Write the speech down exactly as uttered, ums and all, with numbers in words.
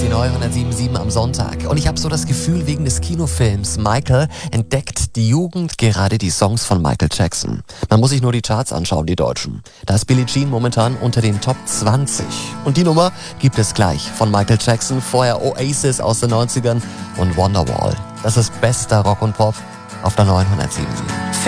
die neunhundertsiebenundsieben am Sonntag. Und ich habe so das Gefühl, wegen des Kinofilms Michael entdeckt die Jugend gerade die Songs von Michael Jackson. Man muss sich nur die Charts anschauen, die deutschen. Da ist Billie Jean momentan unter den Top zwanzig. Und die Nummer gibt es gleich von Michael Jackson, vorher Oasis aus den neunzigern und Wonderwall. Das ist bester Rock und Pop auf der neunhundertsiebenundsieben.